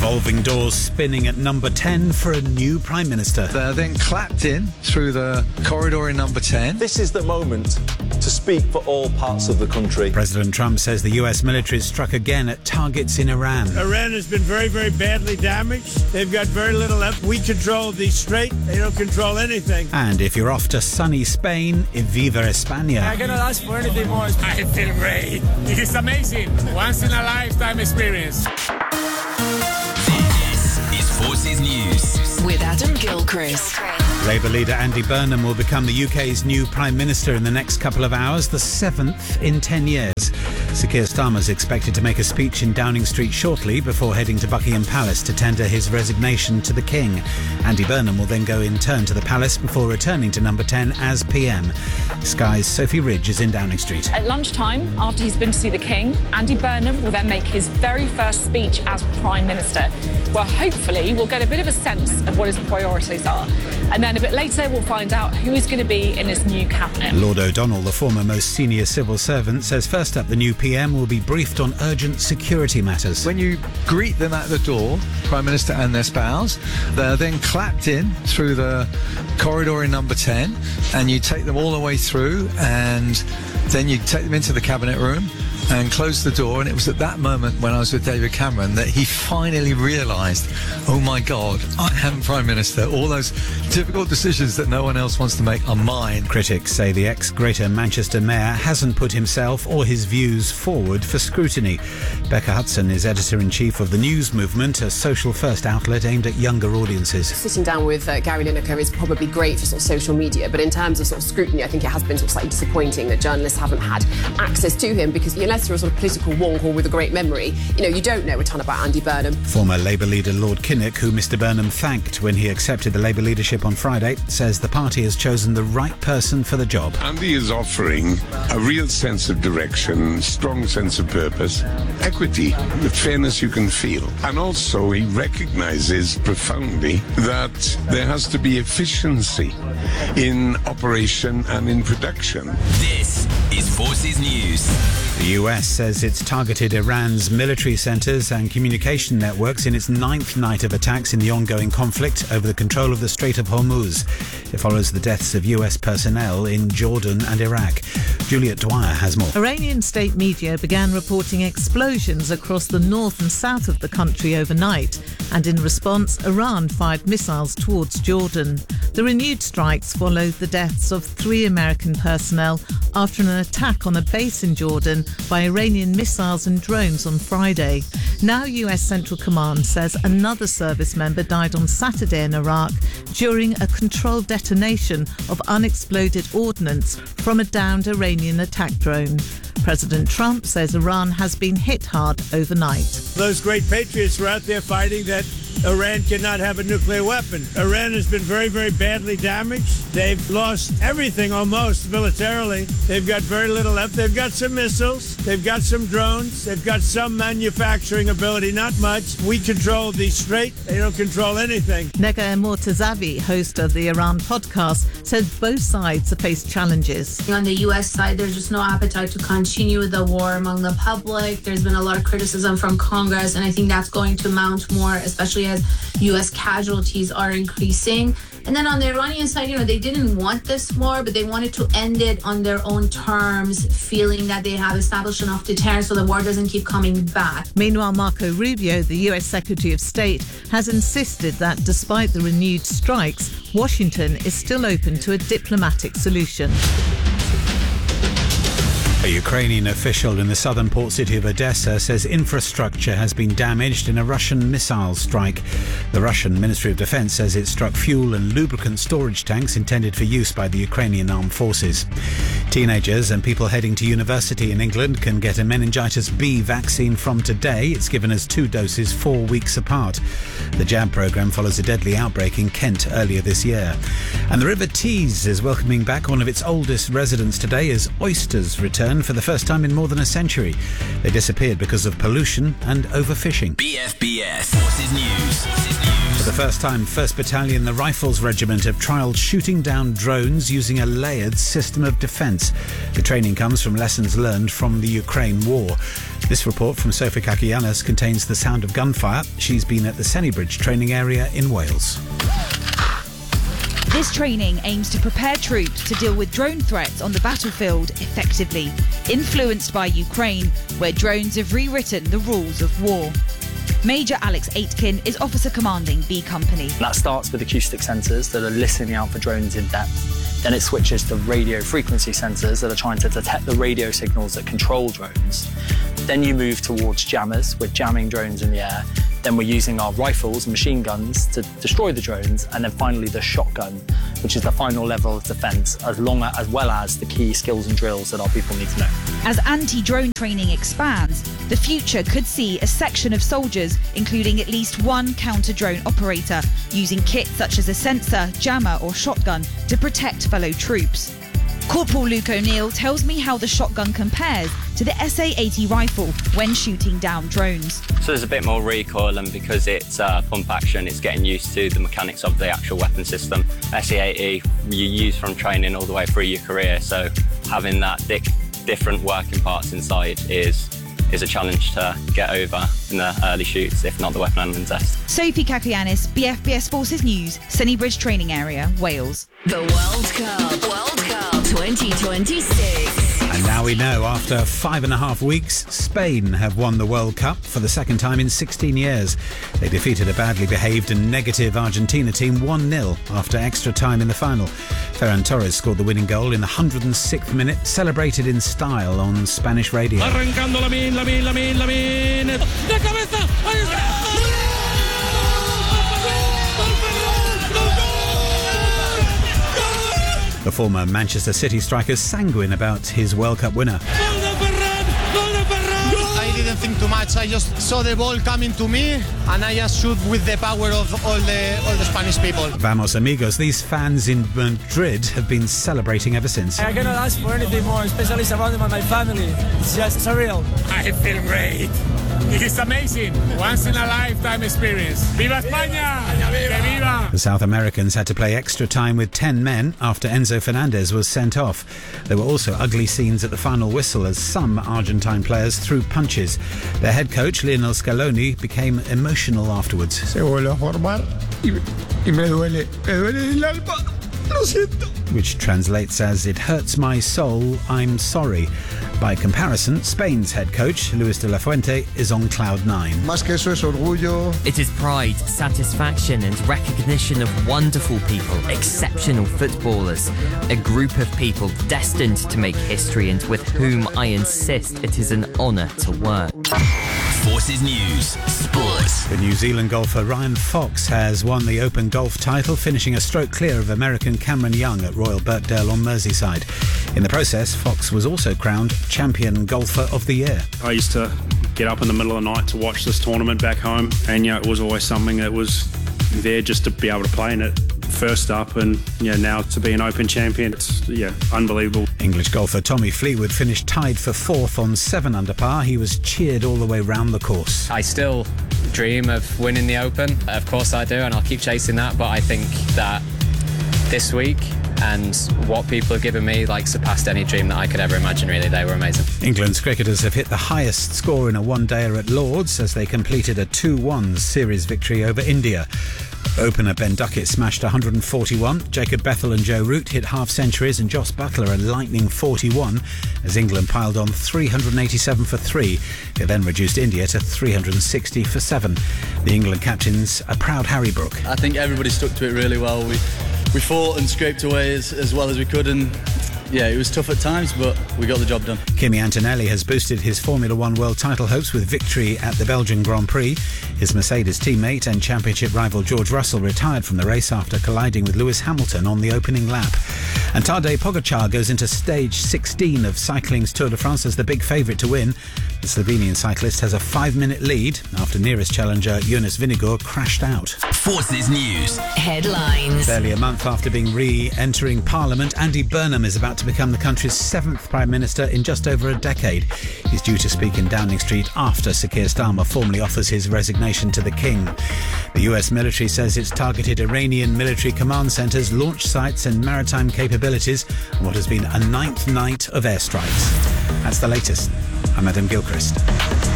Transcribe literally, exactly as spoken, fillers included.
Revolving doors spinning at number ten for a new Prime Minister. They're then clapped in through the corridor in number ten. This is the moment to speak for all parts of the country. President Trump says the U S military struck again at targets in Iran. Iran has been very, very badly damaged. They've got very little left. We control the strait. They don't control anything. And if you're off to sunny Spain, Viva España. I cannot ask for anything more. I feel great. It is amazing. Once in a lifetime experience. This is Forces News with Adam Gilchrist. Labour leader Andy Burnham will become the U K's new Prime Minister in the next couple of hours, the seventh in ten years. Sir Keir Starmer is expected to make a speech in Downing Street shortly before heading to Buckingham Palace to tender his resignation to the King. Andy Burnham will then go in turn to the Palace before returning to number ten as P M. Sky's Sophie Ridge is in Downing Street. At lunchtime, after he's been to see the King, Andy Burnham will then make his very first speech as Prime Minister, where hopefully we'll get a bit of a sense of what his priorities are. And then a bit later, we'll find out who is going to be in his new cabinet. Lord O'Donnell, the former most senior civil servant, says first up the new P M will be briefed on urgent security matters. When you greet them at the door, Prime Minister and their spouse, they're then clapped in through the corridor in number ten, and you take them all the way through, and then you take them into the cabinet room and close the door. And it was at that moment when I was with David Cameron that he finally realised, oh my God, I am Prime Minister. All those difficult decisions that no one else wants to make are mine. Critics say the ex-Greater Manchester mayor hasn't put himself or his views forward for scrutiny. Becca Hudson is editor-in-chief of The News Movement, a social-first outlet aimed at younger audiences. Sitting down with uh, Gary Lineker is probably great for sort of social media, but in terms of sort of scrutiny, I think it has been sort of slightly disappointing that journalists haven't had access to him, because unless you're a sort of political wonk or with a great memory, you know, you don't know a ton about Andy Burnham. Former Labour leader Lord Kinnock, who Mr Burnham thanked when he accepted the Labour leadership on Friday, says the party has chosen the right person for the job. Andy is offering a real sense of direction, strong sense of purpose, equity, the fairness you can feel. And also he recognises profoundly that there has to be efficiency in operation and in production. This is Forces News. The U S says it's targeted Iran's military centres and communication networks in its ninth night of attacks in the ongoing conflict over the control of the Strait of Hormuz. It follows the deaths of U S personnel in Jordan and Iraq. Juliet Dwyer has more. Iranian state media began reporting explosions across the north and south of the country overnight, and in response, Iran fired missiles towards Jordan. The renewed strikes followed the deaths of three American personnel after an attack on a base in Jordan by Iranian missiles and drones on Friday. Now U S Central Command says another service member died on Saturday in Iraq during a controlled detonation of unexploded ordnance from a downed Iranian attack drone. President Trump says Iran has been hit hard overnight. Those great patriots were out there fighting that Iran cannot have a nuclear weapon. Iran has been very, very badly damaged. They've lost everything almost militarily. They've got very little left. They've got some missiles. They've got some drones. They've got some manufacturing ability, not much. We control the strait. They don't control anything. Nega Mortazavi, host of the Iran podcast, said both sides have faced challenges. On the U S side, there's just no appetite to continue the war among the public. There's been a lot of criticism from Congress, and I think that's going to mount more, especially as U S casualties are increasing. And then on the Iranian side, you know, they didn't want this war, but they wanted to end it on their own terms, feeling that they have established enough deterrence so the war doesn't keep coming back. Meanwhile, Marco Rubio, the U S Secretary of State, has insisted that despite the renewed strikes, Washington is still open to a diplomatic solution. A Ukrainian official in the southern port city of Odessa says infrastructure has been damaged in a Russian missile strike. The Russian Ministry of Defense says it struck fuel and lubricant storage tanks intended for use by the Ukrainian armed forces. Teenagers and people heading to university in England can get a meningitis B vaccine from today. It's given as two doses four weeks apart. The jab programme follows a deadly outbreak in Kent earlier this year. And the River Tees is welcoming back one of its oldest residents today as oysters return banned for the first time in more than a century. They disappeared because of pollution and overfishing. B F B S Forces News. Forces News. For the first time, first Battalion, the Rifles Regiment, have trialled shooting down drones using a layered system of defence. The training comes from lessons learned from the Ukraine war. This report from Sophie Kakianis contains the sound of gunfire. She's been at the Sennybridge training area in Wales. This training aims to prepare troops to deal with drone threats on the battlefield effectively, influenced by Ukraine, where drones have rewritten the rules of war. Major Alex Aitken is Officer Commanding B Company. That starts with acoustic sensors that are listening out for drones in depth. Then it switches to radio frequency sensors that are trying to detect the radio signals that control drones. Then you move towards jammers, with jamming drones in the air. Then we're using our rifles and machine guns to destroy the drones. And then finally the shotgun, which is the final level of defence, as, long as well as the key skills and drills that our people need to know. As anti-drone training expands, the future could see a section of soldiers, including at least one counter-drone operator, using kit such as a sensor, jammer or shotgun to protect fellow troops. Corporal Luke O'Neill tells me how the shotgun compares to the S A eighty rifle when shooting down drones. So there's a bit more recoil, and because it's uh, pump action, it's getting used to the mechanics of the actual weapon system. S A eighty you use from training all the way through your career, so having that di- different working parts inside is is a challenge to get over in the early shoots, if not the weapon handling test. Sophie Kakianis, B F B S Forces News, Sennybridge Training Area, Wales. The World Cup, World Cup twenty twenty-six. And now we know, after five and a half weeks, Spain have won the World Cup for the second time in sixteen years. They defeated a badly behaved and negative Argentina team one nil after extra time in the final. Ferran Torres scored the winning goal in the one hundred sixth minute, celebrated in style on Spanish radio. Arrancando Lamine, Lamine, Lamine, Lamine. De cabeza, ahí está. The former Manchester City striker is sanguine about his World Cup winner. I didn't think too much. I just saw the ball coming to me and I just shoot with the power of all the all the Spanish people. Vamos amigos, these fans in Madrid have been celebrating ever since. I cannot ask for anything more, especially surrounded by my family. It's just surreal. I feel great. It is amazing. Once in a lifetime experience. Viva España! Que viva! The South Americans had to play extra time with ten men after Enzo Fernandez was sent off. There were also ugly scenes at the final whistle as some Argentine players threw punches. Their head coach, Lionel Scaloni, became emotional afterwards. Se vuelve a formar y, y me duele, me duele el alma. Lo siento. Which translates as, "It hurts my soul, I'm sorry." By comparison, Spain's head coach, Luis de la Fuente, is on cloud nine. Más que eso es orgullo. It is pride, satisfaction and recognition of wonderful people, exceptional footballers, a group of people destined to make history and with whom I insist it is an honour to work. Forces News, Sports. The New Zealand golfer Ryan Fox has won the Open Golf title, finishing a stroke clear of American Cameron Young at Royal Birkdale on Merseyside. In the process, Fox was also crowned Champion Golfer of the Year. I used to get up in the middle of the night to watch this tournament back home, and you know, it was always something that was there just to be able to play in it. First up, and you know, now to be an Open champion, it's yeah, unbelievable. English golfer Tommy Fleetwood finished tied for fourth on seven under par. He was cheered all the way round the course. I still dream of winning the Open. Of course I do, and I'll keep chasing that. But I think that this week and what people have given me like surpassed any dream that I could ever imagine. Really, they were amazing. England's cricketers have hit the highest score in a one-dayer at Lords as they completed a two one series victory over India. Opener Ben Duckett smashed one hundred forty-one, Jacob Bethel and Joe Root hit half-centuries, and Jos Buttler a lightning forty-one as England piled on three hundred eighty-seven for three. It then reduced India to three hundred sixty for seven. The England captain's a proud Harry Brook. I think everybody stuck to it really well. We we fought and scraped away as, as well as we could, and yeah, it was tough at times, but we got the job done. Kimi Antonelli has boosted his Formula One world title hopes with victory at the Belgian Grand Prix. His Mercedes teammate and championship rival George Russell retired from the race after colliding with Lewis Hamilton on the opening lap. And Tadej Pogačar goes into stage sixteen of cycling's Tour de France as the big favourite to win. The Slovenian cyclist has a five-minute lead after nearest challenger Jonas Vingegaard crashed out. Forces News. Headlines. Barely a month after being re-entering Parliament, Andy Burnham is about to become the country's seventh Prime Minister in just over a decade. He's due to speak in Downing Street after Sir Keir Starmer formally offers his resignation to the King. The U S military says it's targeted Iranian military command centres, launch sites and maritime capabilities on what has been a ninth night of airstrikes. That's the latest. I'm Adam Gilchrist.